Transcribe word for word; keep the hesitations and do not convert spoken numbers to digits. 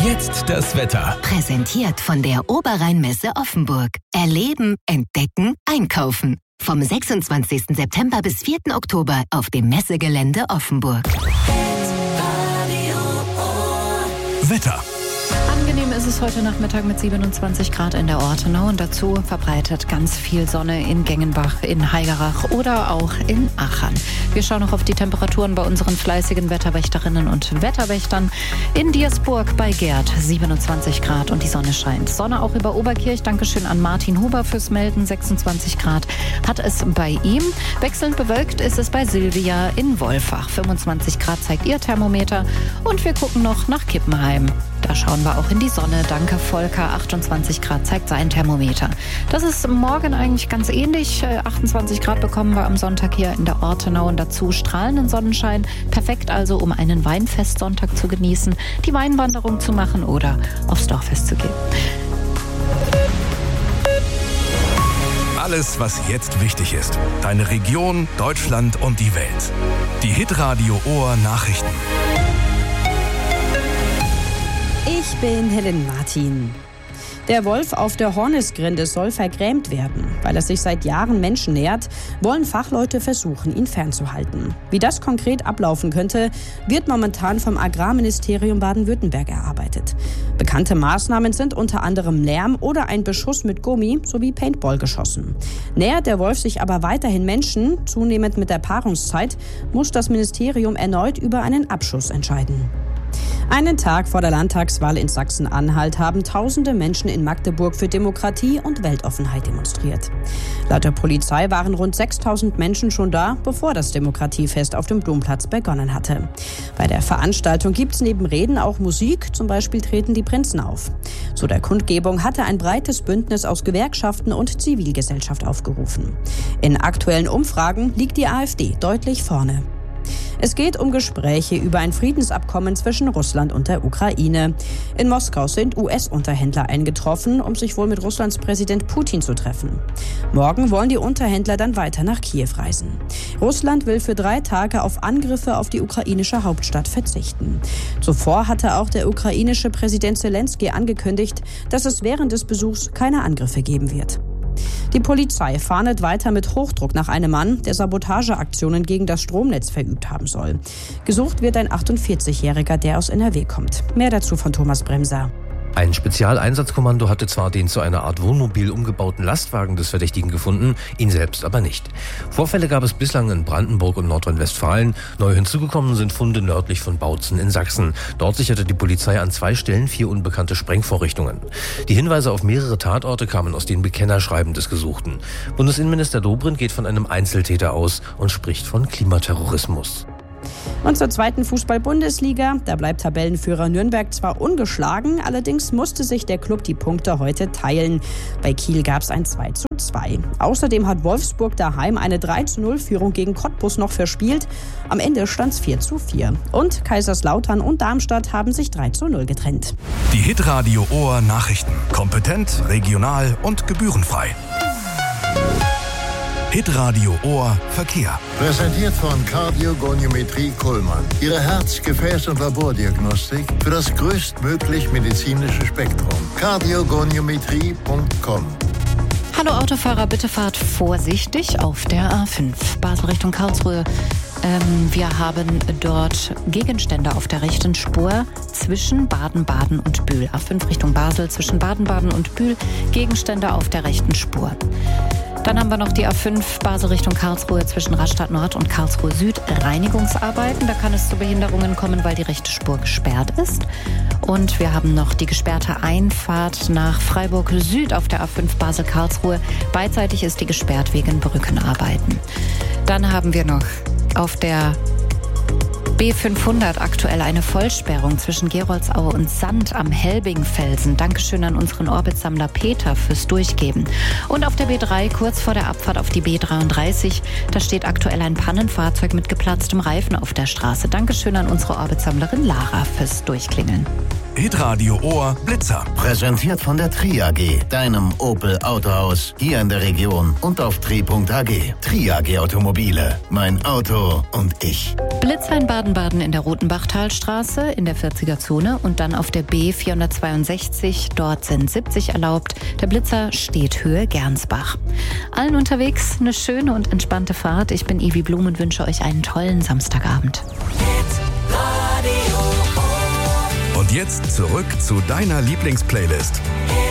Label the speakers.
Speaker 1: Jetzt das Wetter.
Speaker 2: Präsentiert von der Oberrheinmesse Offenburg. Erleben, entdecken, einkaufen. Vom sechsundzwanzigsten September bis vierten Oktober auf dem Messegelände Offenburg.
Speaker 1: Wetter.
Speaker 3: Angenehm ist es heute Nachmittag mit siebenundzwanzig Grad in der Ortenau und dazu verbreitet ganz viel Sonne in Gengenbach, in Heigerach oder auch in Achern. Wir schauen noch auf die Temperaturen bei unseren fleißigen Wetterwächterinnen und Wetterwächtern. In Diersburg bei Gerd siebenundzwanzig Grad und die Sonne scheint. Sonne auch über Oberkirch. Dankeschön an Martin Huber fürs Melden. sechsundzwanzig Grad hat es bei ihm. Wechselnd bewölkt ist es bei Silvia in Wolfach. fünfundzwanzig Grad zeigt ihr Thermometer. Und wir gucken noch nach Kippenheim. Da schauen wir auch in die Sonne. Danke, Volker. achtundzwanzig Grad zeigt sein Thermometer. Das ist morgen eigentlich ganz ähnlich. achtundzwanzig Grad bekommen wir am Sonntag hier in der Ortenau und dazu strahlenden Sonnenschein. Perfekt also, um einen Weinfestsonntag zu genießen, die Weinwanderung zu machen oder aufs Dorffest zu gehen.
Speaker 1: Alles, was jetzt wichtig ist. Deine Region, Deutschland und die Welt. Die Hitradio Ohr Nachrichten.
Speaker 4: Ich bin Helen Martin. Der Wolf auf der Hornisgrinde soll vergrämt werden. Weil er sich seit Jahren Menschen nähert, wollen Fachleute versuchen, ihn fernzuhalten. Wie das konkret ablaufen könnte, wird momentan vom Agrarministerium Baden-Württemberg erarbeitet. Bekannte Maßnahmen sind unter anderem Lärm oder ein Beschuss mit Gummi sowie Paintballgeschossen. Nähert der Wolf sich aber weiterhin Menschen, zunehmend mit der Paarungszeit, muss das Ministerium erneut über einen Abschuss entscheiden. Einen Tag vor der Landtagswahl in Sachsen-Anhalt haben tausende Menschen in Magdeburg für Demokratie und Weltoffenheit demonstriert. Laut der Polizei waren rund sechstausend Menschen schon da, bevor das Demokratiefest auf dem Domplatz begonnen hatte. Bei der Veranstaltung gibt es neben Reden auch Musik, zum Beispiel treten die Prinzen auf. Zu der Kundgebung hatte ein breites Bündnis aus Gewerkschaften und Zivilgesellschaft aufgerufen. In aktuellen Umfragen liegt die AfD deutlich vorne. Es geht um Gespräche über ein Friedensabkommen zwischen Russland und der Ukraine. In Moskau sind U S-Unterhändler eingetroffen, um sich wohl mit Russlands Präsident Putin zu treffen. Morgen wollen die Unterhändler dann weiter nach Kiew reisen. Russland will für drei Tage auf Angriffe auf die ukrainische Hauptstadt verzichten. Zuvor hatte auch der ukrainische Präsident Zelensky angekündigt, dass es während des Besuchs keine Angriffe geben wird. Die Polizei fahndet weiter mit Hochdruck nach einem Mann, der Sabotageaktionen gegen das Stromnetz verübt haben soll. Gesucht wird ein achtundvierzigjähriger, der aus N R W kommt. Mehr dazu von Thomas Bremser.
Speaker 5: Ein Spezialeinsatzkommando hatte zwar den zu einer Art Wohnmobil umgebauten Lastwagen des Verdächtigen gefunden, ihn selbst aber nicht. Vorfälle gab es bislang in Brandenburg und Nordrhein-Westfalen. Neu hinzugekommen sind Funde nördlich von Bautzen in Sachsen. Dort sicherte die Polizei an zwei Stellen vier unbekannte Sprengvorrichtungen. Die Hinweise auf mehrere Tatorte kamen aus den Bekennerschreiben des Gesuchten. Bundesinnenminister Dobrindt geht von einem Einzeltäter aus und spricht von Klimaterrorismus.
Speaker 4: Und zur zweiten Fußball-Bundesliga. Da bleibt Tabellenführer Nürnberg zwar ungeschlagen, allerdings musste sich der Klub die Punkte heute teilen. Bei Kiel gab es ein zwei zu zwei. Außerdem hat Wolfsburg daheim eine drei zu null Führung gegen Cottbus noch verspielt. Am Ende stand es vier zu vier. Und Kaiserslautern und Darmstadt haben sich drei zu null getrennt.
Speaker 1: Die Hitradio Ohr Nachrichten. Kompetent, regional und gebührenfrei. Hitradio Ohr Verkehr.
Speaker 6: Präsentiert von Kardiogoniometrie Kuhlmann. Ihre Herz-, Gefäß- und Labordiagnostik für das größtmöglich medizinische Spektrum. kardiogoniometrie punkt com.
Speaker 3: Hallo Autofahrer, bitte fahrt vorsichtig auf der A fünf. Basel Richtung Karlsruhe. Ähm, wir haben dort Gegenstände auf der rechten Spur zwischen Baden-Baden und Bühl. A fünf Richtung Basel zwischen Baden-Baden und Bühl. Gegenstände auf der rechten Spur. Dann haben wir noch die A fünf Basel Richtung Karlsruhe zwischen Rastatt Nord und Karlsruhe Süd. Reinigungsarbeiten, da kann es zu Behinderungen kommen, weil die rechte Spur gesperrt ist. Und wir haben noch die gesperrte Einfahrt nach Freiburg Süd auf der A fünf Basel Karlsruhe. Beidseitig ist die gesperrt wegen Brückenarbeiten. Dann haben wir noch auf der B fünfhundert aktuell eine Vollsperrung zwischen Geroldsaue und Sand am Helbingfelsen. Dankeschön an unseren Orbitsammler Peter fürs Durchgeben. Und auf der B drei, kurz vor der Abfahrt auf die B dreiunddreißig, da steht aktuell ein Pannenfahrzeug mit geplatztem Reifen auf der Straße. Dankeschön an unsere Orbitsammlerin Lara fürs Durchklingeln.
Speaker 1: Hitradio Ohr Blitzer.
Speaker 7: Präsentiert von der Tri A G, deinem Opel Autohaus, hier in der Region und auf tri punkt a g. Tri A G Automobile, mein Auto und ich.
Speaker 3: Blitzer Blitzer in Baden-Baden in der Rotenbachtalstraße in der vierziger Zone und dann auf der B vierhundertzweiundsechzig. Dort sind siebzig erlaubt. Der Blitzer steht Höhe Gernsbach. Allen unterwegs eine schöne und entspannte Fahrt. Ich bin Ivi Blum und wünsche euch einen tollen Samstagabend.
Speaker 1: Und jetzt zurück zu deiner Lieblingsplaylist.